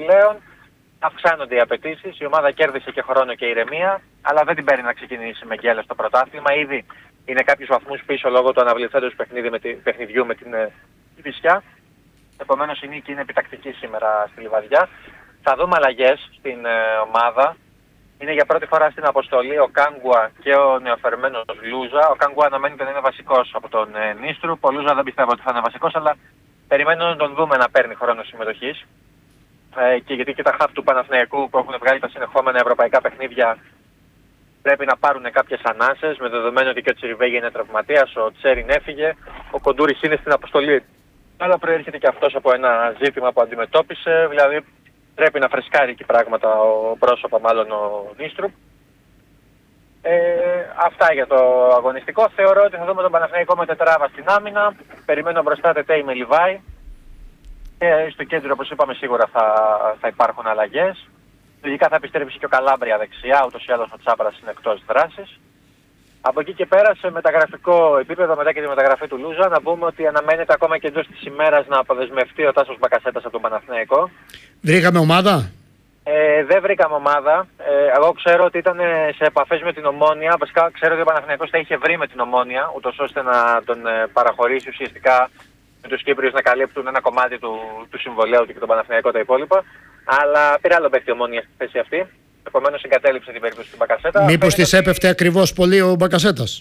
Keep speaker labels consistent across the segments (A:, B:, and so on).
A: πλέον αυξάνονται οι απαιτήσεις. Η ομάδα κέρδισε και χρόνο και ηρεμία, αλλά δεν την παίρνει να ξεκινήσει με γκέλα στο πρωτάθλημα. Ήδη είναι κάποιους βαθμούς πίσω λόγω του αναβληθέντος παιχνιδιού με την Κηφισιά. Επομένως η νίκη είναι επιτακτική σήμερα στη Λιβαδιά. Θα δούμε αλλαγές στην ομάδα. Είναι για πρώτη φορά στην αποστολή ο Κάγκουα και ο νεοφερμένος Λούζα. Ο Κάγκουα αναμένεται να είναι βασικός από τον Νίστρουπ. Ο Λούζα δεν πιστεύω ότι θα είναι βασικός, αλλά περιμένω να τον δούμε να παίρνει χρόνο συμμετοχής. Και γιατί και τα χαφ του Παναθηναϊκού που έχουν βγάλει τα συνεχόμενα ευρωπαϊκά παιχνίδια πρέπει να πάρουν κάποιες ανάσες, με δεδομένο ότι και ο Τσιριβέγη είναι τραυματίας, ο Τσέριν έφυγε, ο Κοντούρης είναι στην αποστολή. Αλλά προέρχεται και αυτός από ένα ζήτημα που αντιμετώπισε, δηλαδή πρέπει να φρεσκάρει εκεί πράγματα ο Νίστρουπ. Αυτά για το αγωνιστικό. Θεωρώ ότι θα δούμε τον Παναθηναϊκό με τετράβα στην άμυνα. Περιμένω μπροστά Τετέι με Λιβάη. Στο κέντρο, όπως είπαμε, σίγουρα θα υπάρχουν αλλαγές. Λογικά θα επιστρέψει και ο Καλάμπρια δεξιά, ούτως ή άλλως ο Τσάπρας είναι εκτός δράσης. Από εκεί και πέρα σε μεταγραφικό επίπεδο, μετά και τη μεταγραφή του Λούζα, να πούμε ότι αναμένεται ακόμα και εντός της ημέρας να αποδεσμευτεί ο Τάσος Μπακασέτας από τον Παναθηναϊκό.
B: Βρήκαμε ομάδα?
A: Δεν βρήκαμε ομάδα. Εγώ ξέρω ότι ήταν σε επαφές με την Ομόνοια. Βασικά ξέρω ότι ο Παναθηναϊκός τα είχε βρει με την Ομόνοια, ούτως ώστε να τον παραχωρήσει ουσιαστικά με τους Κύπριους να καλύπτουν ένα κομμάτι του συμβολέου και τον Παναθηναϊκό τα υπόλοιπα. Αλλά πήρε άλλο παίκτη Ομόνοια στη θέση αυτή. Επομένως εγκατέλειψε την περίπτωση του Μπακασέτα.
B: Μήπως της έπεφτε ακριβώς πολύ ο Μπακασέτας?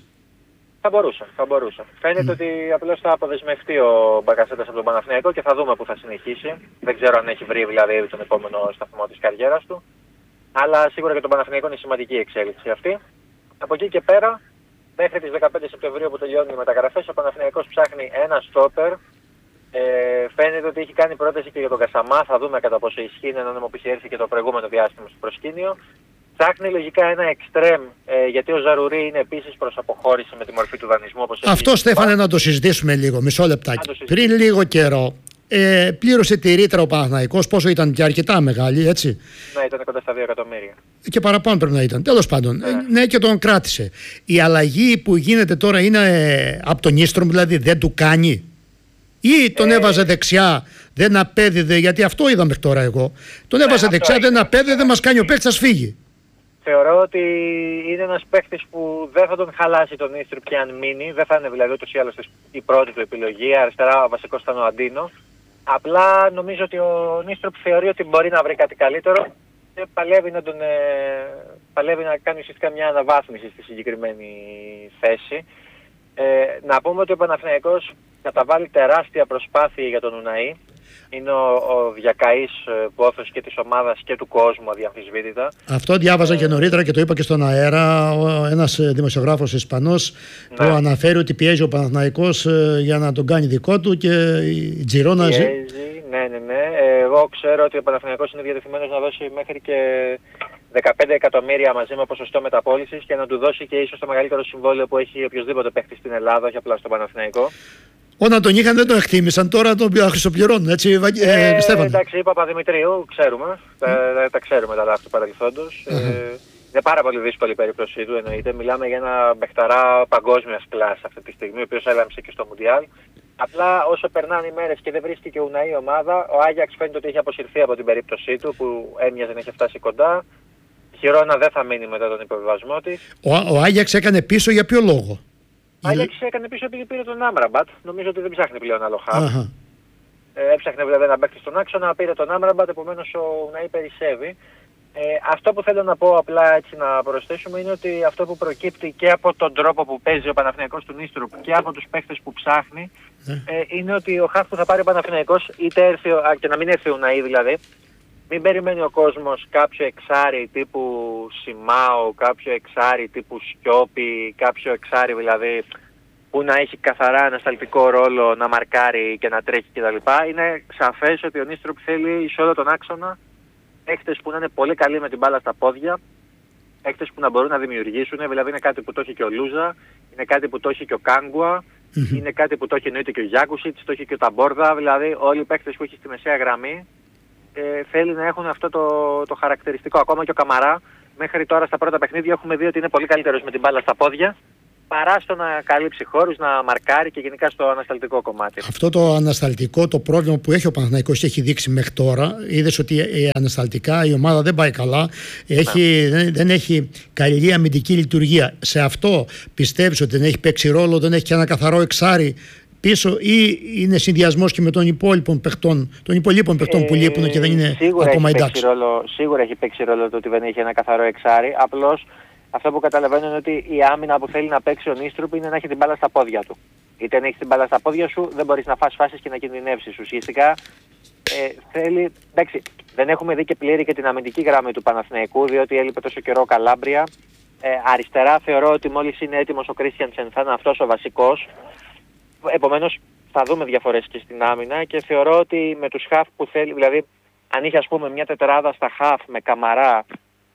A: Θα μπορούσε. Φαίνεται ότι απλώς θα αποδεσμευτεί ο Μπακασέτας από τον Παναθηναϊκό και θα δούμε που θα συνεχίσει. Δεν ξέρω αν έχει βρει δηλαδή τον επόμενο σταθμό της καριέρας του. Αλλά σίγουρα για τον Παναθηναϊκό είναι σημαντική η εξέλιξη αυτή. Από εκεί και πέρα, μέχρι τις 15 Σεπτεμβρίου που τελειώνουν οι μεταγραφές, ο Παναθηναϊκός ψάχνει ένα στόπερ. Φαίνεται ότι έχει κάνει πρόταση και για τον Κασαμά. Θα δούμε κατά πόσο ισχύει, είναι ένα όνομα που είχε έρθει και το προηγούμενο διάστημα στο προσκήνιο. Ψάχνει λογικά ένα εξτρέμ, γιατί ο Ζαρουρί είναι επίσης προς αποχώρηση με τη μορφή του δανεισμού. Όπως
B: αυτό, Στέφανε, να το συζητήσουμε λίγο, μισό λεπτάκι. Πριν λίγο καιρό πλήρωσε τη ρήτρα ο Παναθηναϊκός, πόσο ήταν, και αρκετά μεγάλη, έτσι?
A: Ναι, ήταν κοντά στα 2 εκατομμύρια.
B: Και παραπάνω πρέπει να ήταν. Τέλος πάντων, ναι, και τον κράτησε. Η αλλαγή που γίνεται τώρα είναι από τον Νίστρουπ, δηλαδή δεν του κάνει? Ή τον έβαζε δεξιά, δεν απέδιδε, γιατί αυτό είδα μέχρι τώρα εγώ. Τον έβαζε δεξιά, δεν απέδιδε, δεν μας κάνει ο παίκτης, ας φύγει.
A: Θεωρώ ότι είναι ένας παίκτης που δεν θα τον χαλάσει τον Νίστρουπ και αν μείνει. Δεν θα είναι δηλαδή ούτως ή άλλως η πρώτη του επιλογή. Αριστερά ο βασικός ήταν ο Αντίνο. Απλά νομίζω ότι ο Νίστρουπ θεωρεί ότι μπορεί να βρει κάτι καλύτερο και παλεύει να κάνει ουσιαστικά μια αναβάθμιση στη συγκεκριμένη θέση. Να πούμε ότι ο Παναθηναϊκός καταβάλει τεράστια προσπάθεια για τον Ουναή. Είναι ο διακαής πόθος και της ομάδας και του κόσμου αδιαμφισβήτητα.
B: Αυτό διάβαζα και νωρίτερα και το είπα και στον αέρα. Ένας δημοσιογράφος Ισπανός που αναφέρει ότι πιέζει ο Παναθηναϊκός για να τον κάνει δικό του και η Τζιρόνα...
A: Ναι. Εγώ ξέρω ότι ο Παναθηναϊκός είναι διατεθειμένος να δώσει μέχρι και 15 εκατομμύρια μαζί με ποσοστό μεταπώλησης και να του δώσει και ίσως το μεγαλύτερο συμβόλαιο που έχει οποιοδήποτε παίχτη στην Ελλάδα, όχι απλά στο Παναθηναϊκό.
B: Όταν τον είχαν δεν τον εκτίμησαν, τώρα τον χρυσοπληρώνουν, έτσι, Στέφανε?
A: Εντάξει, η Παπαδημητρίου, ξέρουμε, τα ξέρουμε τα λάθη του παρελθόντος. Είναι πάρα πολύ δύσκολη η περίπτωσή του, εννοείται. Μιλάμε για ένα παιχταρά παγκόσμιας κλάσης αυτή τη στιγμή, ο οποίος έλαμψε και στο Μουντιάλ. Απλά όσο περνάνε οι μέρες και δεν βρίσκει ο Ουναή ομάδα, ο Άγιαξ φαίνεται ότι έχει αποσυρθεί από την περίπτωσή του, που έμοιαζε να έχει φτάσει κοντά. Η Χιρόνα δεν θα μείνει μετά τον υποβιβασμό της.
B: Ο Άγιαξ έκανε πίσω για ποιο λόγο?
A: Ο Άγιαξ έκανε πίσω επειδή πήρε τον Άμραμπατ. Νομίζω ότι δεν ψάχνει πλέον άλλο χαφ. Έψαχνε δηλαδή να παίξει στον άξονα, πήρε τον Άμραμπατ, επομένως ο Ουναή περισσεύει. Αυτό που θέλω να πω απλά έτσι να προσθέσουμε είναι ότι αυτό που προκύπτει και από τον τρόπο που παίζει ο Παναθηναϊκός του Νίστρουπ και από τους παίχτες που ψάχνει είναι ότι ο χαφ που θα πάρει ο Παναθηναϊκός, είτε έρθει, και να μην έρθει ο Ουναή δηλαδή, μην περιμένει ο κόσμος κάποιο εξάρι τύπου Σιμάου, κάποιο εξάρι τύπου Σκιώπη, κάποιο εξάρι δηλαδή που να έχει καθαρά ανασταλτικό ρόλο, να μαρκάρει και να τρέχει κτλ. Είναι σαφές ότι ο Νίστρουπ θέλει σε όλο τον άξονα παίκτες που να είναι πολύ καλοί με την μπάλα στα πόδια, παίκτες που να μπορούν να δημιουργήσουν, δηλαδή είναι κάτι που το έχει και ο Λούζα, είναι κάτι που το έχει και ο Κάγκουα, είναι κάτι που το έχει εννοείται και ο Γιάκουσιτς, το έχει και ο Ταμπόρδα, δηλαδή όλοι οι παίκτες που έχει στη μεσαία γραμμή θέλει να έχουν αυτό το χαρακτηριστικό. Ακόμα και ο Καμαρά, μέχρι τώρα στα πρώτα παιχνίδια έχουμε δει ότι είναι πολύ καλύτερος με την μπάλα στα πόδια παρά στο να καλύψει χώρους, να μαρκάρει και γενικά στο ανασταλτικό κομμάτι.
B: Αυτό το ανασταλτικό, το πρόβλημα που έχει ο Παναθηναϊκός έχει δείξει μέχρι τώρα, είδες ότι ανασταλτικά η ομάδα δεν πάει καλά, δεν έχει καλή αμυντική λειτουργία. Σε αυτό πιστεύεις ότι δεν έχει παίξει ρόλο, δεν έχει και ένα καθαρό εξάρι πίσω, ή είναι συνδυασμός και με των υπόλοιπων παιχτών που λείπουν και δεν είναι ακόμα εντάξει?
A: Σίγουρα έχει παίξει ρόλο το ότι δεν έχει ένα καθαρό εξάρι. Απλώς αυτό που καταλαβαίνω είναι ότι η άμυνα που θέλει να παίξει ο Νίστρουπ είναι να έχει την μπάλα στα πόδια του. Είτε αν έχει την μπάλα στα πόδια σου, δεν μπορείς να φας φάσεις και να κινδυνεύσεις. Ουσιαστικά θέλει. Εντάξει, δεν έχουμε δει και πλήρη και την αμυντική γραμμή του Παναθηναϊκού, διότι έλειπε τόσο καιρό Καλάμπρια. Αριστερά θεωρώ ότι μόλις είναι έτοιμος ο Κρίστιανσεν θα είναι αυτός ο βασικός. Επομένως θα δούμε διαφορές και στην άμυνα και θεωρώ ότι με τους χαφ που θέλει, δηλαδή αν είχε ας πούμε μια τετράδα στα χαφ με Καμαρά,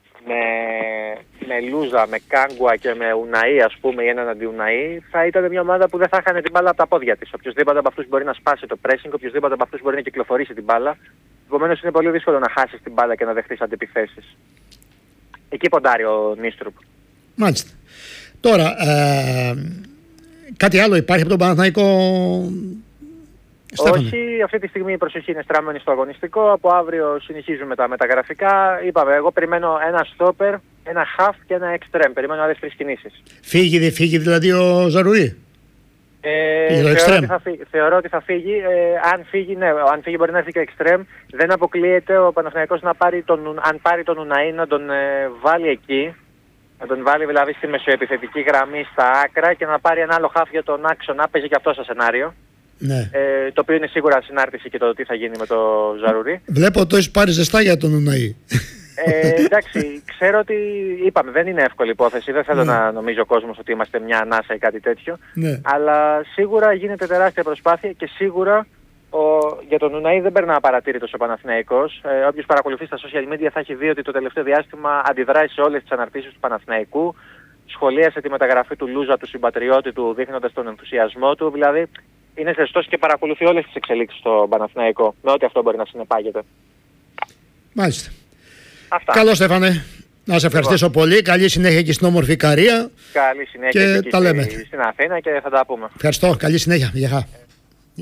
A: με Λούζα, με Κάγκουα και με Ουναή ας πούμε, ή έναν αντι-Ουναή, θα ήταν μια ομάδα που δεν θα είχαν την μπάλα από τα πόδια της. Οποιοςδήποτε από αυτούς μπορεί να σπάσει το pressing, οποιοςδήποτε από αυτούς μπορεί να κυκλοφορήσει την μπάλα. Επομένως είναι πολύ δύσκολο να χάσεις την μπάλα και να δεχτείς αντιπιθέσεις. Εκεί ποντάρει ο Νίστρουπ.
B: Μάλιστα. Τώρα, κάτι άλλο υπάρχει από τον Παναθηναϊκό?
A: Όχι, αυτή τη στιγμή η προσοχή είναι στραμμένη στο αγωνιστικό. Από αύριο συνεχίζουμε τα μεταγραφικά. Είπαμε, εγώ περιμένω ένα στόπερ, ένα half και ένα extreme. Περιμένω άλλες 3 κινήσεις.
B: Φύγει δηλαδή ο Ζαρουή?
A: Θεωρώ ότι θα φύγει. Αν φύγει, ναι, αν φύγει μπορεί να έρθει και extreme. Δεν αποκλείεται ο Παναθηναϊκός να πάρει αν πάρει τον Ουναή να τον βάλει εκεί. Να τον βάλει δηλαδή στη μεσοεπιθετική γραμμή στα άκρα και να πάρει ένα άλλο half για τον άξονα. Παίζει και αυτό στο σενάριο.
B: Ναι.
A: Το οποίο είναι σίγουρα συνάρτηση και το τι θα γίνει με το Ζαρουρί.
B: Βλέπω ότι έχει πάρει ζεστά για τον Ουναή.
A: Εντάξει, ξέρω ότι είπαμε δεν είναι εύκολη υπόθεση. Δεν θέλω να νομίζει ο κόσμος ότι είμαστε μια ανάσα ή κάτι τέτοιο.
B: Ναι.
A: Αλλά σίγουρα γίνεται τεράστια προσπάθεια και σίγουρα για τον Ουναή δεν περνά απαρατήρητος ο Παναθηναϊκός. Όποιος παρακολουθεί στα social media θα έχει δει ότι το τελευταίο διάστημα αντιδράει σε όλες τις αναρτήσεις του Παναθηναϊκού. Σχολίασε τη μεταγραφή του Λούζα, του συμπατριώτη του, δείχνοντας τον ενθουσιασμό του. Δηλαδή είναι ζεστός και παρακολουθεί όλες τις εξελίξεις στο Παναθηναϊκό, με ό,τι αυτό μπορεί να συνεπάγεται.
B: Μάλιστα.
A: Αυτά.
B: Καλώς, Στέφανε. Να σε ευχαριστήσω πολύ. Καλή συνέχεια και στην όμορφη Ικαρία.
A: Καλή συνέχεια και
B: τα λέμε
A: στην Αθήνα και θα τα πούμε.
B: Ευχαριστώ. Καλή συνέχεια. Γεια.